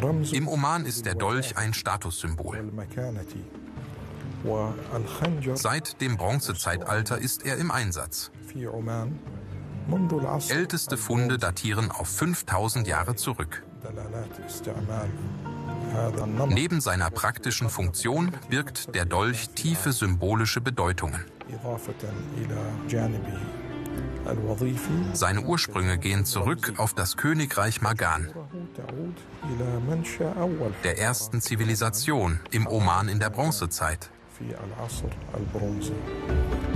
Im Oman ist der Dolch ein Statussymbol. Seit dem Bronzezeitalter ist er im Einsatz. Älteste Funde datieren auf 5000 Jahre zurück. Neben seiner praktischen Funktion birgt der Dolch tiefe symbolische Bedeutungen. Seine Ursprünge gehen zurück auf das Königreich Magan, der ersten Zivilisation im Oman in der Bronzezeit.